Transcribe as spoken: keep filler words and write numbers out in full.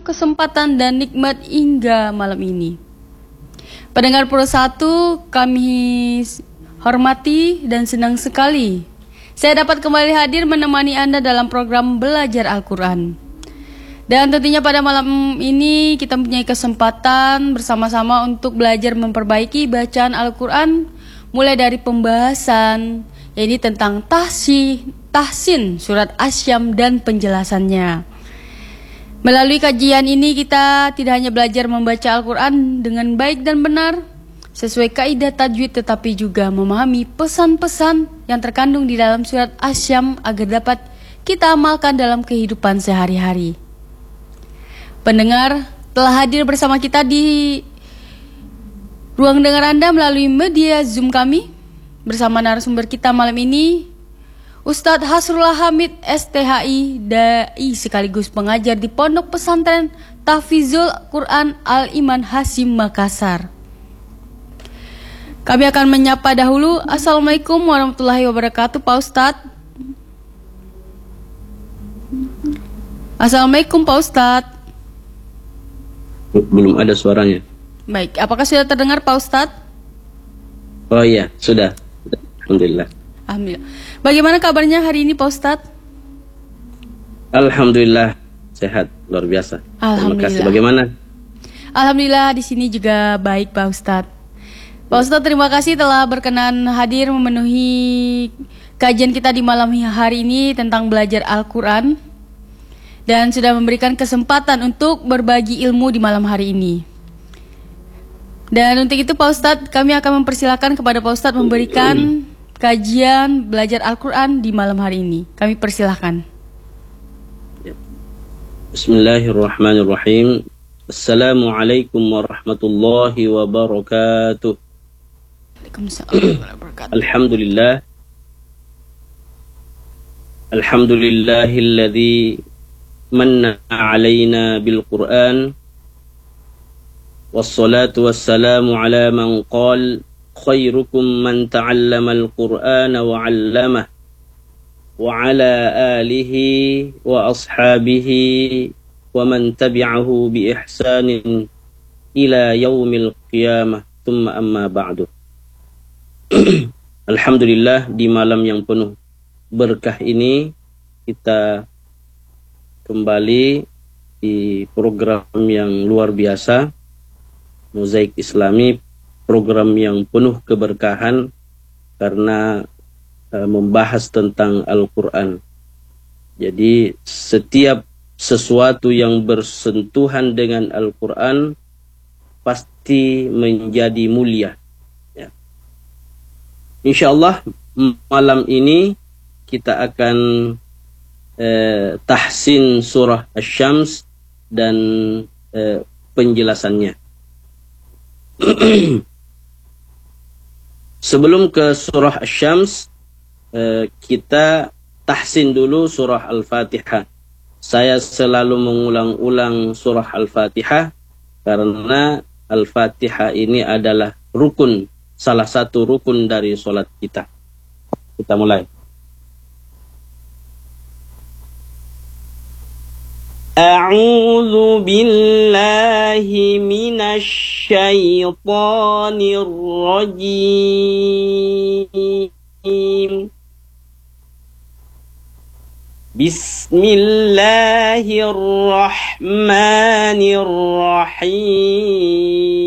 kesempatan dan nikmat hingga malam ini. Pendengar Pro satu, kami hormati dan senang sekali saya dapat kembali hadir menemani Anda dalam program Belajar Al-Quran. Dan tentunya pada malam ini kita mempunyai kesempatan bersama-sama untuk belajar memperbaiki bacaan Al-Quran, mulai dari pembahasan, yaitu tentang tahsin, tahsin surat Asy-Syams dan penjelasannya. Melalui kajian ini kita tidak hanya belajar membaca Al-Quran dengan baik dan benar sesuai kaidah tajwid, tetapi juga memahami pesan-pesan yang terkandung di dalam surat Asy-Syams agar dapat kita amalkan dalam kehidupan sehari-hari. Pendengar telah hadir bersama kita di ruang dengar Anda melalui media Zoom kami. Bersama narasumber kita malam ini, Ustadz Hasrullah Hamid S T H I, Dai sekaligus pengajar di Pondok Pesantren Tahfizul Quran Al-Iman Hasyim Makassar. Kami akan menyapa dahulu. Assalamualaikum warahmatullahi wabarakatuh, Pak Ustadz. Assalamualaikum, Pak Ustadz. Belum ada suaranya. Baik, apakah sudah terdengar, Pak Ustadz? Oh iya, sudah. Alhamdulillah. Alhamdulillah. Bagaimana kabarnya hari ini, Pak Ustadz? Alhamdulillah, sehat, luar biasa. Terima kasih. Bagaimana? Alhamdulillah, di sini juga baik, Pak Ustadz. Pak Ustadz, terima kasih telah berkenan hadir memenuhi kajian kita di malam hari ini tentang belajar Al-Quran, dan sudah memberikan kesempatan untuk berbagi ilmu di malam hari ini. Dan untuk itu, Pak Ustadz, kami akan mempersilakan kepada Pak Ustadz memberikan kajian belajar Al-Quran di malam hari ini. Kami persilahkan. Bismillahirrahmanirrahim. Assalamualaikum warahmatullahi wabarakatuh. Waalaikumsalam warahmatullahi wabarakatuh. Alhamdulillah. Alhamdulillahilladzi manna alaina bil Qur'an. Wassalatu wassalamu ala man qala khairukum man ta'allama al-Qur'ana wa 'allamah wa 'ala alihi wa ashabihi wa man tabi'ahu bi ihsanin ila yaumil qiyamah, thumma amma ba'du. Alhamdulillah, di malam yang penuh berkah ini kita kembali di program yang luar biasa, Mozaik Islami, program yang penuh keberkahan karena uh, membahas tentang Al-Quran. Jadi setiap sesuatu yang bersentuhan dengan Al-Quran pasti menjadi mulia. Ya. InsyaAllah malam ini kita akan uh, tahsin surah Asy-Syams dan uh, penjelasannya. Sebelum ke surah Asy-Syams, eh, kita tahsin dulu surah Al-Fatihah. Saya selalu mengulang-ulang surah Al-Fatihah karena Al-Fatihah ini adalah rukun, salah satu rukun dari sholat kita. Kita mulai. A'udzu billahi minasy syaithanir rajim. Bismillahirrahmanirrahim.